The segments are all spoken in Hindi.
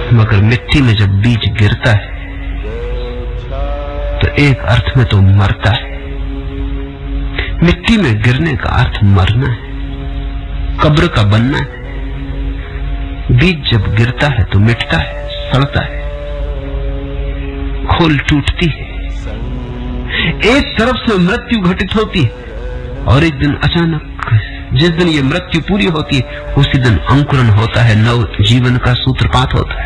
मगर मिट्टी में जब बीज गिरता है तो एक अर्थ में तो मरता है। मिट्टी में गिरने का अर्थ मरना है, कब्र का बनना है। बीज जब गिरता है तो मिटता है, सड़ता है, खोल टूटती है। एक तरफ से मृत्यु घटित होती है और एक दिन अचानक जिस दिन ये मृत्यु पूरी होती है उसी दिन अंकुरन होता है, नव जीवन का सूत्रपात होता है।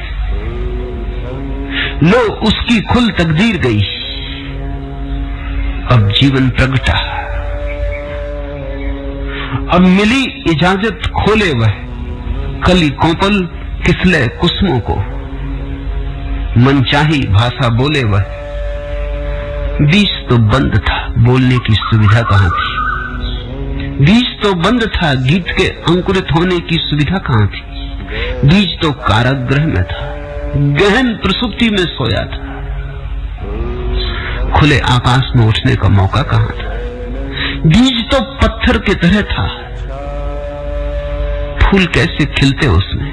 लो उसकी खुल तकदीर गई, अब जीवन प्रगटा, अब मिली इजाजत खोले वह कली कोपल किसले कुसमों को, मनचाही भाषा बोले वह। बीज तो बंद था, बोलने की सुविधा कहां थी। बीज तो बंद था, गीत के अंकुरित होने की सुविधा कहां थी। बीज तो कारागृह में था, गहन प्रसुप्ति में सोया था, खुले आकाश में उठने का मौका कहां था। बीज तो पत्थर की तरह था, फूल कैसे खिलते उसमें।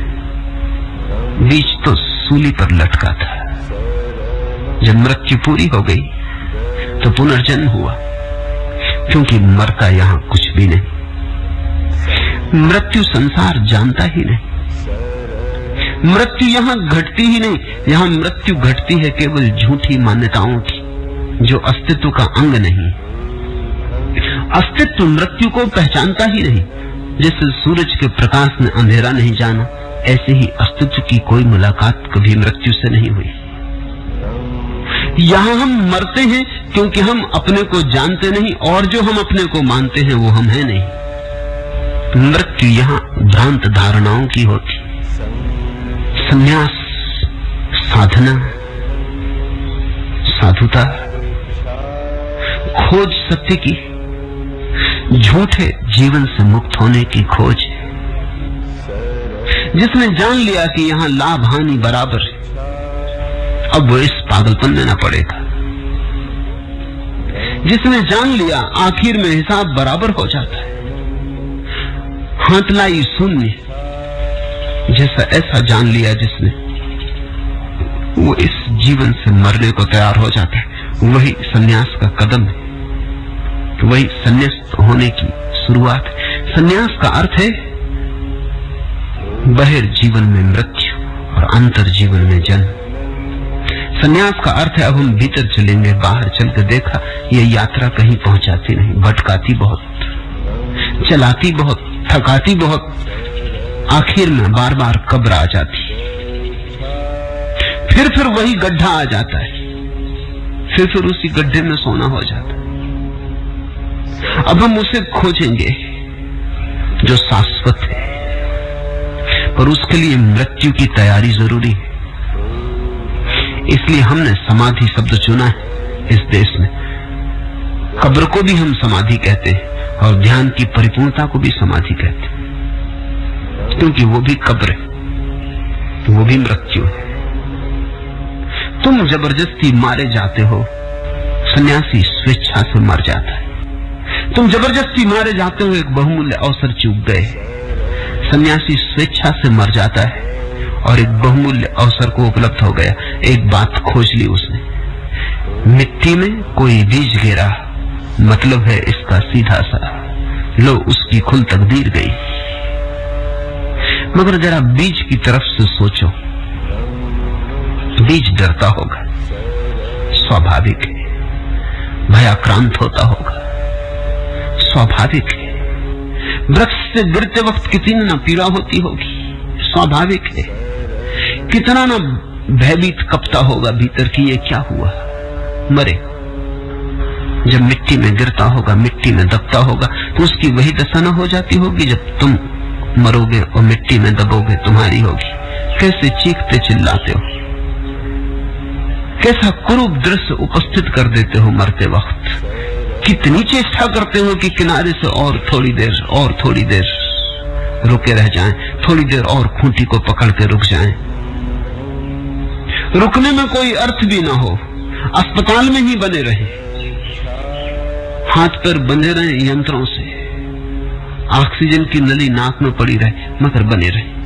बीज तो सूली पर लटका था। जब मृत्यु पूरी हो गई तो पुनर्जन्म हुआ, क्योंकि मरता यहां कुछ भी नहीं। मृत्यु संसार जानता ही नहीं। मृत्यु यहां घटती ही नहीं, यहां मृत्यु घटती है केवल झूठी मान्यताओं की, जो अस्तित्व का अंग नहीं। अस्तित्व मृत्यु को पहचानता ही नहीं। जैसे सूरज के प्रकाश ने अंधेरा नहीं जाना, ऐसे ही अस्तित्व की कोई मुलाकात कभी मृत्यु से नहीं हुई। यहां हम मरते हैं क्योंकि हम अपने को जानते नहीं, और जो हम अपने को मानते हैं वो हम हैं नहीं। मृत्यु यहां भ्रांत धारणाओं की होती। संन्यास, साधना, साधुता, खोज सत्य की, झूठे जीवन से मुक्त होने की खोज। जिसने जान लिया कि यहां लाभ हानि बराबर है, अब वो इस पागलपन में न पड़ेगा। जिसने जान लिया आखिर में हिसाब बराबर हो जाता है, हाथलाई शून्य जैसा ऐसा जान लिया जिसने, वो इस जीवन से मरने को तैयार हो जाता है। वही संन्यास का कदम है, वही संन्यास्त होने की शुरुआत है। संन्यास का अर्थ है बहिर्जीवन में मृत्यु और अंतर जीवन में जन्म। संन्यास का अर्थ है अब हम भीतर चलेंगे। बाहर चलकर देखा ये यात्रा कहीं पहुंचाती नहीं, भटकाती बहुत, चलाती बहुत, थकाती बहुत, आखिर में बार बार कब्र आ जाती, फिर वही गड्ढा आ जाता है, फिर उसी गड्ढे में सोना हो जाता है। अब हम उसे खोजेंगे जो शाश्वत है, पर उसके लिए मृत्यु की तैयारी जरूरी है। इसलिए हमने समाधि शब्द चुना है इस देश में। कब्र को भी हम समाधि कहते हैं और ध्यान की परिपूर्णता को भी समाधि कहते हैं, क्योंकि वो भी कब्र है, वो भी मृत्यु है। तुम जबरदस्ती मारे जाते हो, सन्यासी स्वेच्छा से मर जाता है। तुम जबरदस्ती मारे जाते हो, एक बहुमूल्य अवसर चूक गए। सन्यासी स्वेच्छा से मर जाता है और एक बहुमूल्य अवसर को उपलब्ध हो गया। एक बात खोज ली उसने, मिट्टी में कोई बीज गिरा, मतलब है इसका सीधा सा, लो उसकी खुल तकदीर गई। मगर जरा बीज की तरफ से सोचो, बीज डरता होगा, स्वाभाविक है, भयाक्रांत होता होगा, स्वाभाविक है। वृक्ष से गिरते वक्त कितनी न पीड़ा होती होगी, स्वाभाविक है। कितना न भयभीत कपता होगा भीतर की ये क्या हुआ, मरे। जब मिट्टी में गिरता होगा, मिट्टी में दबता होगा, तो उसकी वही दशा न हो जाती होगी जब तुम मरोगे और मिट्टी में दबोगे, तुम्हारी होगी। कैसे चीखते चिल्लाते हो, कैसा कुरूप दृश्य उपस्थित कर देते हो मरते वक्त। कितनी चेष्टा करते हो कि किनारे से और थोड़ी देर रुके रह जाएं, थोड़ी देर और खूंटी को पकड़ के रुक जाएं। रुकने में कोई अर्थ भी ना हो, अस्पताल में ही बने रहे, हाथ पैर बंधे रहे यंत्रों से, ऑक्सीजन की नली नाक में पड़ी रहे, मगर बने रहे।